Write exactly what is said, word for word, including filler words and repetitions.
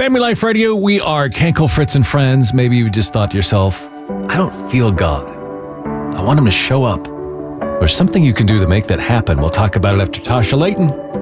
Family Life Radio, we are Kenkel, Fritz, and Friends. Maybe you just thought to yourself, I don't feel God. I want him to show up. There's something you can do to make that happen. We'll talk about it after Tasha Layton.